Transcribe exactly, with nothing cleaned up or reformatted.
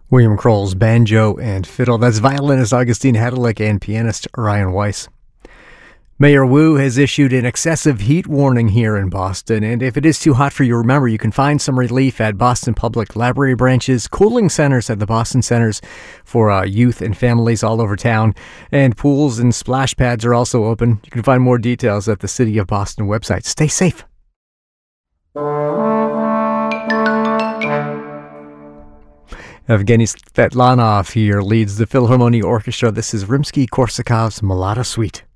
William Kroll's banjo and fiddle. That's violinist Augustine Hedelick and pianist Ryan Weiss. Mayor Wu has issued an excessive heat warning here in Boston, and if it is too hot for you, remember you can find some relief at Boston Public Library branches, cooling centers at the Boston Centers for uh, youth and families all over town, and pools and splash pads are also open. You can find more details at the City of Boston website. Stay safe. Evgeny Svetlanov here leads the Philharmonic Orchestra. This is Rimsky-Korsakov's Mulata Suite.